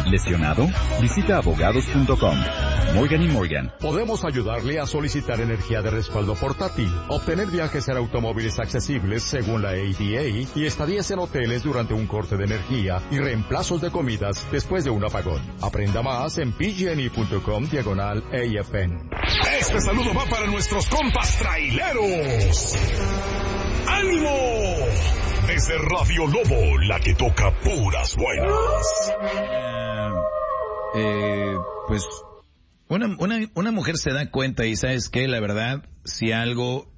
¿Lesionado? Visita abogados.com. Morgan & Morgan. Podemos ayudarle a solicitar energía de respaldo portátil, obtener viajes en automóviles accesibles según la ADA y estadías en hoteles durante un corte de energía y reemplazos de comidas después de un apagón. Aprenda más en pgne.com/AFN. Este saludo va para nuestros compas traileros. ¡Ánimo! Desde Radio Lobo, la que toca puras buenas. Pues una mujer se da cuenta y ¿sabes qué? La verdad, si algo,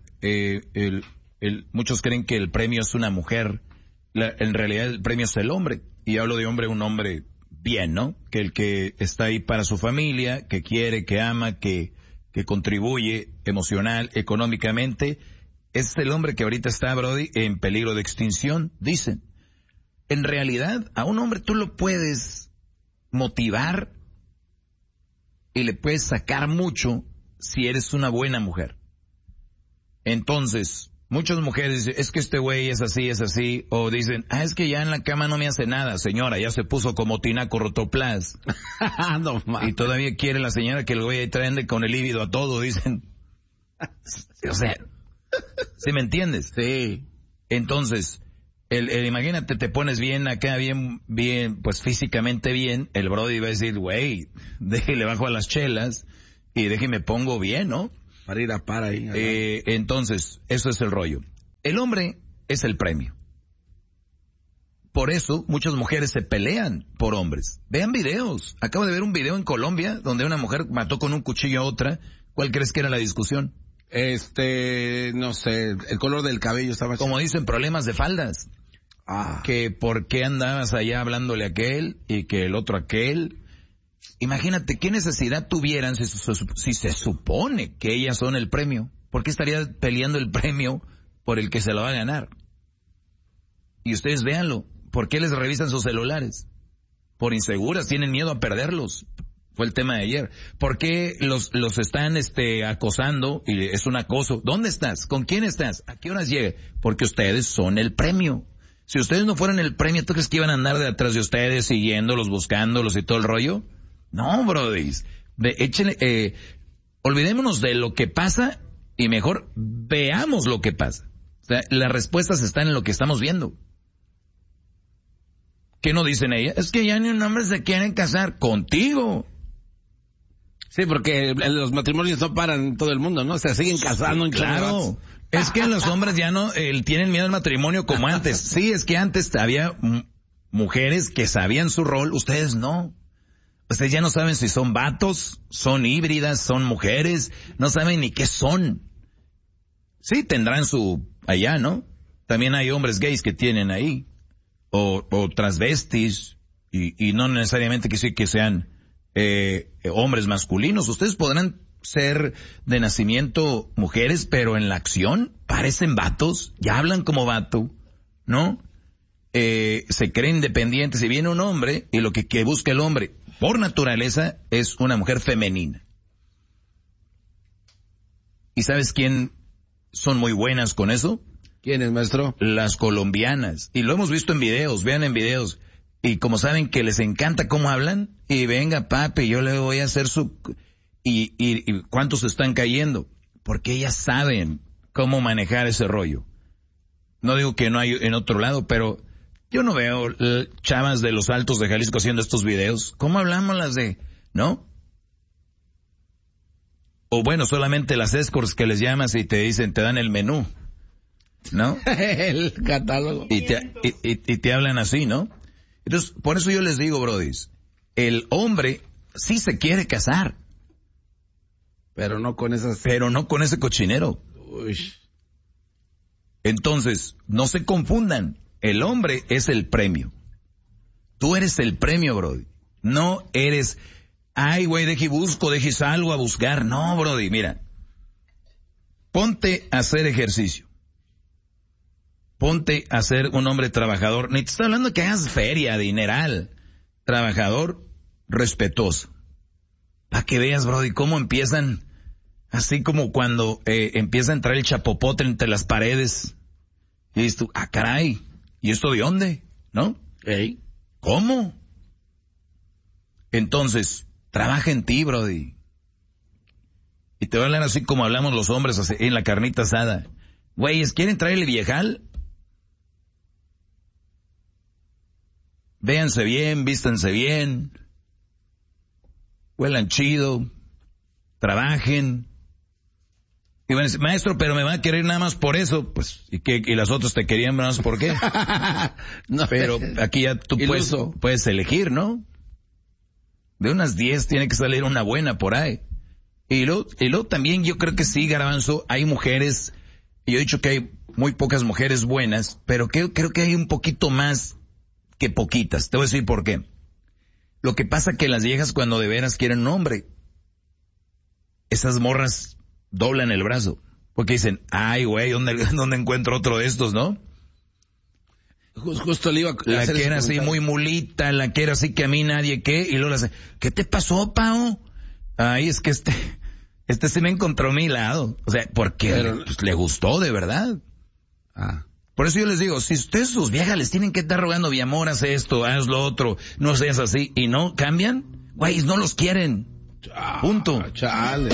muchos creen que el premio es una mujer, en realidad el premio es el hombre. Y hablo de hombre, un hombre bien, ¿no? Que el que está ahí para su familia, que quiere, que ama, que contribuye emocional, económicamente. Es el hombre que ahorita está, Brody, en peligro de extinción, dicen. En realidad, a un hombre tú lo puedes motivar y le puedes sacar mucho si eres una buena mujer. Entonces, muchas mujeres dicen, es que este güey es así, o dicen, es que ya en la cama no me hace nada, señora, ya se puso como tinaco rotoplas. No, y todavía quiere la señora que el güey trae con el líbido a todo, dicen. O sea, ¿sí me entiendes? Sí. Entonces, imagínate, te pones bien acá, bien, pues físicamente bien, el brody va a decir, güey, déjale bajo a las chelas y déjeme pongo bien, ¿no? Para ir a par ahí. Entonces, eso es el rollo. El hombre es el premio. Por eso, muchas mujeres se pelean por hombres. Vean videos. Acabo de ver un video en Colombia donde una mujer mató con un cuchillo a otra. ¿Cuál crees que era la discusión? No sé, el color del cabello estaba... Como dicen, problemas de faldas. Que por qué andabas allá hablándole a aquel y que el otro a aquel. Imagínate qué necesidad tuvieran si se supone que ellas son el premio. ¿Por qué estaría peleando el premio por el que se lo va a ganar? Y ustedes véanlo. ¿Por qué les revisan sus celulares? Por inseguras, tienen miedo a perderlos. Fue el tema de ayer. ¿Por qué los están acosando? Y es un acoso. ¿Dónde estás? ¿Con quién estás? ¿A qué horas llega? Porque ustedes son el premio. Si ustedes no fueran el premio, ¿tú crees que iban a andar detrás de ustedes, siguiéndolos, buscándolos y todo el rollo? No, brodis. Olvidémonos de lo que pasa y mejor veamos lo que pasa. O sea, las respuestas están en lo que estamos viendo. ¿Qué no dicen ella? Es que ya ni un hombre se quieren casar contigo. Sí, porque los matrimonios no paran en todo el mundo, ¿no? Se siguen casando. Sí, claro. Es que los hombres ya no tienen miedo al matrimonio como antes. Sí, es que antes había mujeres que sabían su rol, ustedes no. Ustedes ya no saben si son vatos, son híbridas, son mujeres, no saben ni qué son. Sí, tendrán su allá, ¿no? También hay hombres gays que tienen ahí. O transvestis, y no necesariamente que sean hombres masculinos. Ustedes podrán ser de nacimiento mujeres, pero en la acción parecen vatos, ya hablan como vato, ¿no? Se creen independientes y viene un hombre y lo que busca el hombre por naturaleza es una mujer femenina. ¿Y sabes quién son muy buenas con eso? ¿Quién es, maestro? Las colombianas. Y lo hemos visto en videos, vean en videos. Y como saben que les encanta cómo hablan, y venga papi, yo le voy a hacer su... Y ¿cuántos están cayendo? Porque ellas saben cómo manejar ese rollo. No digo que no hay en otro lado, pero yo no veo chavas de los Altos de Jalisco haciendo estos videos. ¿Cómo hablamos las de...? ¿No? O bueno, solamente las escorts que les llamas y te dicen, te dan el menú, ¿no? El catálogo. Y te hablan así, ¿no? Entonces, por eso yo les digo, brodis, el hombre sí se quiere casar. Pero no con ese cochinero. Uy. Entonces, no se confundan. El hombre es el premio. Tú eres el premio, brody. No eres, ay, güey, deje salgo a buscar. No, brody, mira. Ponte a hacer ejercicio. Ponte a ser un hombre trabajador. Ni te estoy hablando que hagas feria, dineral. Trabajador, respetuoso. Para que veas, brody, cómo empiezan, así como cuando empieza a entrar el chapopote entre las paredes. Y dices tú, caray, ¿y esto de dónde? ¿No? ¿Ey? ¿Cómo? Entonces, trabaja en ti, brody. Y te voy a hablar así como hablamos los hombres en la carnita asada. Güeyes, ¿quieren traerle viejal? Véanse bien, vístanse bien, huelan chido, trabajen. Y van a decir, maestro, pero me van a querer nada más por eso. Pues, ¿y las otras te querían nada más por qué? No, pero aquí ya tú puedes elegir, ¿no? De unas 10 tiene que salir una buena por ahí. Y luego también yo creo que sí, Garbanzo, hay mujeres, y yo he dicho que hay muy pocas mujeres buenas, pero creo que hay un poquito más que poquitas. Te voy a decir por qué. Lo que pasa que las viejas cuando de veras quieren un hombre, esas morras doblan el brazo. Porque dicen, ay güey, ¿dónde encuentro otro de estos, no? Justo le iba a la que era así muy mulita, la que era así que a mí nadie qué, y luego le hace, ¿qué te pasó, Pao? Ay, es que este se me encontró a mi lado. O sea, porque pues, le gustó de verdad. Por eso yo les digo, si ustedes sus viejas les tienen que estar rogando, mi amor, haz esto, haz lo otro, no seas así, y no cambian, güey, no los quieren. Punto. Chale.